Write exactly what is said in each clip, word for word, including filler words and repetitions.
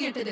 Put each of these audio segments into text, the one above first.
எட்டுது.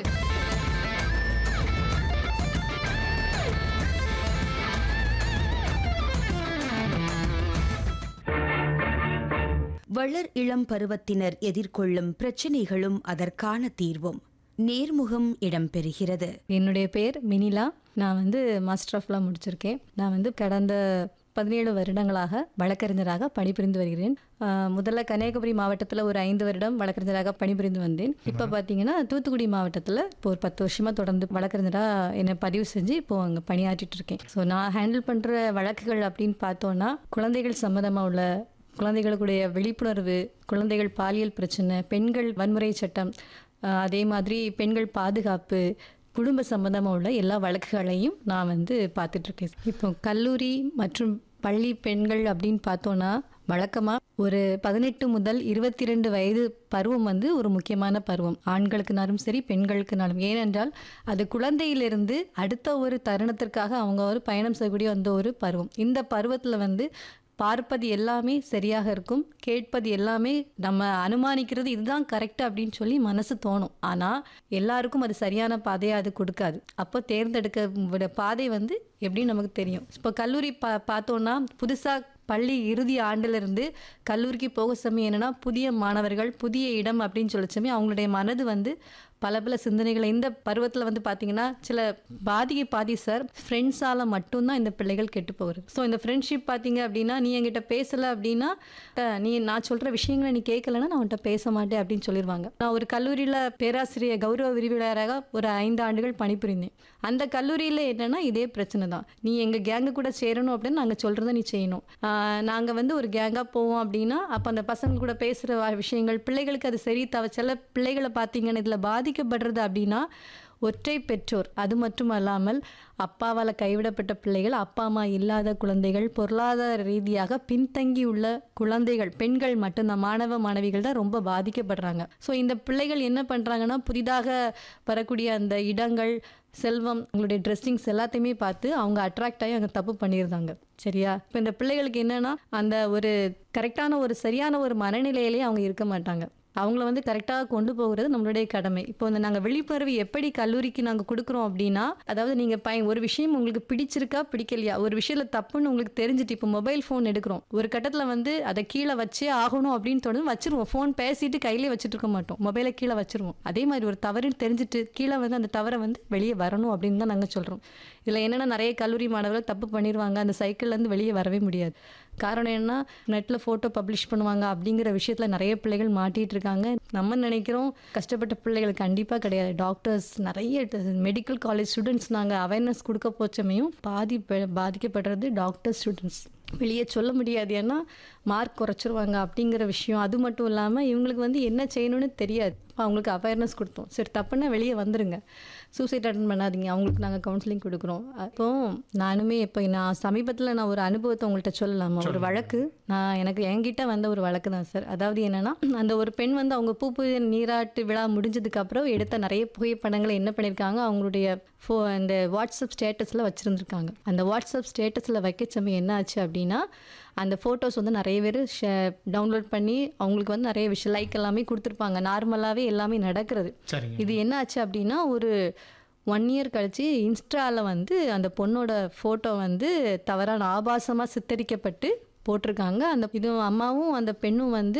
வளர் இளம் பருவத்தினர் எதிர்கொள்ளும் பிரச்சனைகளும் அதற்கான தீர்வும் நேர்முகம் இடம்பெறுகிறது. என்னுடைய பேர் மினிலா. நான் வந்து மாஸ்டர் ஆஃப் லா முடிச்சிருக்கேன். நான் வந்து கடந்த பதினேழு வருடங்களாக வழக்கறிஞராக பணிபுரிந்து வருகிறேன். முதல்ல கன்னியாகுமரி மாவட்டத்தில் ஒரு ஐந்து வருடம் வழக்கறிஞராக பணிபுரிந்து வந்தேன். இப்போ பார்த்தீங்கன்னா தூத்துக்குடி மாவட்டத்தில் இப்போ ஒரு பத்து வருஷமாக தொடர்ந்து வழக்கறிஞராக என்னை பதிவு செஞ்சு இப்போ அங்கே பணியாற்றிட்டு இருக்கேன். ஸோ நான் ஹேண்டில் பண்ணுற வழக்குகள் அப்படின்னு பார்த்தோன்னா குழந்தைகள் சம்மந்தமாக உள்ள குழந்தைகளுடைய விழிப்புணர்வு, குழந்தைகள் பாலியல் பிரச்சனை, பெண்கள் வன்முறை சட்டம், அதே மாதிரி பெண்கள் பாதுகாப்பு, குடும்ப சம்பந்தமாக உள்ள எல்லா வழக்குகளையும் நான் வந்து பார்த்துட்ருக்கேன். இப்போ கல்லூரி மற்றும் பள்ளி பெண்கள் அப்படின்னு பார்த்தோன்னா வழக்கமாக ஒரு பதினெட்டு முதல் இருபத்தி ரெண்டு வயது பருவம் வந்து ஒரு முக்கியமான பருவம். ஆண்களுக்குனாலும் சரி பெண்களுக்குனாலும். ஏனென்றால் அது குழந்தையிலிருந்து அடுத்த ஒரு தருணத்திற்காக அவங்க ஒரு பயணம் செய்யக்கூடிய அந்த ஒரு பருவம். இந்த பருவத்தில் வந்து பார்ப்பது எல்லாமே சரியாக இருக்கும், கேட்பது எல்லாமே நம்ம அனுமானிக்கிறது இதுதான் கரெக்ட் அப்படின்னு சொல்லி மனசு தோணும். ஆனால் எல்லாருக்கும் அது சரியான பாதையை அது கொடுக்காது. அப்போ தேர்ந்தெடுக்க பாதை வந்து எப்படின்னு நமக்கு தெரியும். இப்போ கல்லூரி பா பார்த்தோன்னா புதுசாக பள்ளி இறுதி ஆண்டிலிருந்து கல்லூரிக்கு போக சமயம் என்னென்னா புதிய மாணவர்கள், புதிய இடம் அப்படின்னு சொல்லிச்சமே அவங்களுடைய மனது வந்து பல பல சிந்தனைகளை இந்த பருவத்தில் வந்து பார்த்தீங்கன்னா சில பாதிக்கு பாதி சார் ஃப்ரெண்ட்ஸால் மட்டும்தான் இந்த பிள்ளைகள் கெட்டு போகிறது. ஸோ இந்த ஃப்ரெண்ட்ஷிப் பார்த்தீங்க அப்படின்னா நீ என்கிட்ட பேசலை அப்படின்னா நீ நான் சொல்கிற விஷயங்களை நீ கேட்கலன்னா நான் உன்கிட்ட பேச மாட்டேன் அப்படின்னு சொல்லிடுவாங்க. நான் ஒரு கல்லூரியில் பேராசிரியர் கௌரவ விரிவுரையாளராக ஒரு ஐந்து ஆண்டுகள் பணிபுரிந்தேன். அந்த கல்லூரியில் என்னென்னா இதே பிரச்சனை தான். நீ எங்கள் கேங்கு கூட சேரணும் அப்படின்னு நாங்கள் சொல்கிறத நீ செய்யணும். நாங்கள் வந்து ஒரு கேங்காக போவோம் அப்படின்னா அப்போ அந்த பசங்க கூட பேசுகிற விஷயங்கள் பிள்ளைகளுக்கு அது சரி தவ சில பிள்ளைகளை பார்த்தீங்கன்னா இதில் பாதிக்கப்படுறது அப்படின்னா ஒற்றை பெற்றோர், அது மட்டும் அல்லாமல் அப்பாவால் கைவிடப்பட்ட பிள்ளைகள், அப்பா அம்மா இல்லாத குழந்தைகள், பொருளாதார ரீதியாக பின்தங்கியுள்ள குழந்தைகள், பெண்கள் மட்டும்தான், மாணவ மாணவிகள் தான் ரொம்ப பாதிக்கப்படுறாங்க. ஸோ இந்த பிள்ளைகள் என்ன பண்ணுறாங்கன்னா புதிதாக வரக்கூடிய அந்த இடங்கள், செல்வம், அவங்களுடைய ட்ரெஸ்ஸிங்ஸ் எல்லாத்தையுமே பார்த்து அவங்க அட்ராக்ட் ஆகி அங்கே தப்பு பண்ணியிருந்தாங்க. சரியா? இப்போ இந்த பிள்ளைகளுக்கு என்னென்னா அந்த ஒரு கரெக்டான ஒரு சரியான ஒரு மனநிலையிலேயே அவங்க இருக்க மாட்டாங்க. அவங்கள வந்து கரெக்டாக கொண்டு போகிறது நம்மளுடைய கடமை. இப்போ வந்து நாங்கள் விழிப்புணர்வு எப்படி கல்லூரிக்கு நாங்கள் கொடுக்குறோம் அப்படின்னா, அதாவது நீங்கள் பை ஒரு விஷயம் உங்களுக்கு பிடிச்சிருக்கா பிடிக்கலையா, ஒரு விஷயத்தில் தப்புன்னு உங்களுக்கு தெரிஞ்சுட்டு இப்போ மொபைல் ஃபோன் எடுக்கிறோம், ஒரு கட்டத்தில் வந்து அதை கீழே வச்சே ஆகணும் அப்படின்னு தோணுது வச்சிருவோம். ஃபோன் பேசிட்டு கையிலே வச்சுட்டு இருக்க மாட்டோம், மொபைலை கீழே வச்சிருவோம். அதே மாதிரி ஒரு தவறுன்னு தெரிஞ்சுட்டு கீழே வந்து அந்த தவறை வந்து வெளியே வரணும் அப்படின்னு தான் நாங்கள் சொல்கிறோம். இதில் என்னென்னா நிறைய கல்லூரி மாணவர்கள் தப்பு பண்ணிடுவாங்க, அந்த சைக்கிள்லேருந்து வெளியே வரவே முடியாது. காரணம் என்னன்னா நெட்டில் ஃபோட்டோ பப்ளிஷ் பண்ணுவாங்க அப்படிங்கிற விஷயத்தில் நிறைய பிள்ளைகள் மாட்டிகிட்டு இருக்காங்க. நம்ம நினைக்கிறோம் கஷ்டப்பட்ட பிள்ளைகள், கண்டிப்பாக கிடையாது. டாக்டர்ஸ், நிறைய மெடிக்கல் காலேஜ் ஸ்டூடெண்ட்ஸ் நாங்கள் அவேர்னஸ் கொடுக்க போச்சமையும் பாதி பாதிக்கப்படுறது டாக்டர் ஸ்டூடெண்ட்ஸ். வெளியே சொல்ல முடியாது, ஏன்னா மார்க் குறைச்சிருவாங்க அப்படிங்கிற விஷயம். அது மட்டும் இல்லாமல் இவங்களுக்கு வந்து என்ன செய்யணும்னு தெரியாது. அவங்களுக்கு அவேர்னஸ் கொடுத்தோம், சரி தப்புன்னா வெளியே வந்துடுங்க, சூசைட் அட்டன் பண்ணாதீங்க, அவங்களுக்கு நாங்கள் கவுன்சிலிங் கொடுக்குறோம். அப்போ நானுமே இப்போ நான் சமீபத்தில் நான் ஒரு அனுபவத்தை உங்கள்கிட்ட சொல்லலாமா? ஒரு வழக்கு நான் எனக்கு என்கிட்ட வந்த ஒரு வழக்கு தான் சார். அதாவது என்னென்னா அந்த ஒரு பெண் வந்து அவங்க பூப்பு நீராட்டு விழா முடிஞ்சதுக்கப்புறம் எடுத்த நிறைய புகைப்படங்களை என்ன பண்ணியிருக்காங்க, அவங்களுடைய ஃபோ அந்த வாட்ஸ்அப் ஸ்டேட்டஸில் வச்சுருந்துருக்காங்க. அந்த வாட்ஸ்அப் ஸ்டேட்டஸில் வைக்க சமயம் என்ன ஆச்சு அப்படின்னா அந்த ஃபோட்டோஸ் வந்து நிறைய பேர் ஷே டவுன்லோட் பண்ணி அவங்களுக்கு வந்து நிறைய விஷயம் லைக் எல்லாமே கொடுத்துருப்பாங்க. நார்மலாகவே எல்லாமே நடக்கிறது. இது என்ன ஆச்சு அப்படின்னா ஒரு ஒன் இயர் கழிச்சு இன்ஸ்டாவில் வந்து அந்த பொண்ணோட ஃபோட்டோ வந்து தவறான ஆபாசமாக சித்தரிக்கப்பட்டு போட்டிருக்காங்க. அந்த இது அம்மாவும் அந்த பெண்ணும் வந்து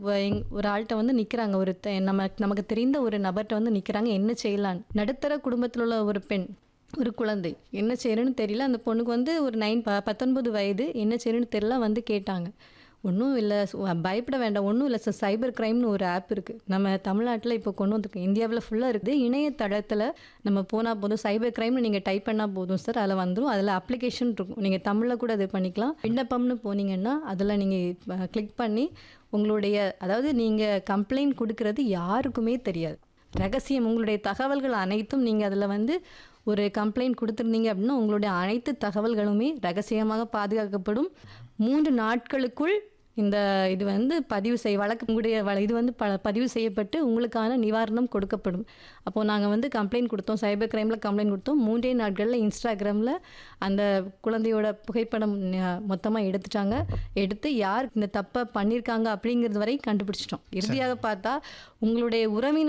ஒரு ஆள்கிட்ட வந்து நிற்கிறாங்க, ஒரு நம்ம நமக்கு தெரிந்த ஒரு நபர்கிட்ட வந்து நிற்கிறாங்க, என்ன செய்யலான்னு. நடுத்தர குடும்பத்தில் உள்ள ஒரு பெண், ஒரு குழந்தை, என்ன செய்யணும்னு தெரியல. அந்த பொண்ணுக்கு வந்து ஒரு நைன் ப பத்தொன்பது வயது, என்ன செய்யணும்னு தெரியல. வந்து கேட்டாங்க, ஒன்றும் இல்லை, பயப்பட வேண்டாம், ஒன்றும் இல்லை சார், சைபர் கிரைம்னு ஒரு ஆப் இருக்குது, நம்ம தமிழ்நாட்டில் இப்போ கொண்டு வந்துருக்கோம், இந்தியாவில் ஃபுல்லாக இருக்குது. இணையதளத்தில் நம்ம போனால் போதும், சைபர் கிரைம்னு நீங்கள் டைப் பண்ணால் போதும் சார், அதில் வந்துடும். அதில் அப்ளிகேஷன் இருக்கும், நீங்கள் தமிழில் கூட இது பண்ணிக்கலாம். விண்ணப்பம்னு போனீங்கன்னா அதில் நீங்கள் கிளிக் பண்ணி உங்களுடைய, அதாவது நீங்கள் கம்ப்ளைண்ட் கொடுக்கறது யாருக்குமே தெரியாது, ரகசியம். உங்களுடைய தகவல்கள் அனைத்தும் நீங்கள் அதில் வந்து ஒரு கம்ப்ளைண்ட் கொடுத்துருந்தீங்க அப்படின்னா உங்களுடைய அனைத்து தகவல்களுமே ரகசியமாக பாதுகாக்கப்படும். மூன்று நாட்களுக்குள் இந்த இது வந்து பதிவு செய்ய வழக்கு உங்களுடைய இது வந்து ப பதிவு செய்யப்பட்டு உங்களுக்கான நிவாரணம் கொடுக்கப்படும். அப்போது நாங்கள் வந்து கம்ப்ளைண்ட் கொடுத்தோம், சைபர் கிரைமில் கம்ப்ளைண்ட் கொடுத்தோம். மூன்றே நாட்களில் இன்ஸ்டாகிராமில் அந்த குழந்தையோட புகைப்படம் மொத்தமாக எடுத்துட்டாங்க. எடுத்து யார் இந்த தப்பை பண்ணியிருக்காங்க அப்படிங்கிறது வரை கண்டுபிடிச்சிட்டோம். இறுதியாக பார்த்தா உங்களுடைய உறவினர்